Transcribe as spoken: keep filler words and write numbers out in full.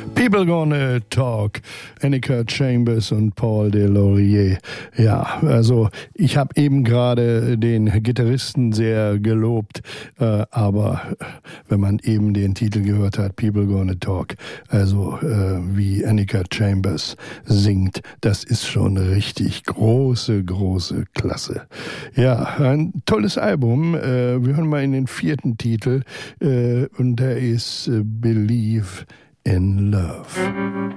People Gonna Talk, Annika Chambers und Paul Delaurier. Ja, also ich habe eben gerade den Gitarristen sehr gelobt, äh, aber wenn man eben den Titel gehört hat, People Gonna Talk, also äh, wie Annika Chambers singt, das ist schon richtig große, große Klasse. Ja, ein tolles Album. Äh, wir hören mal in den vierten Titel äh, und der ist äh, Believe in Love.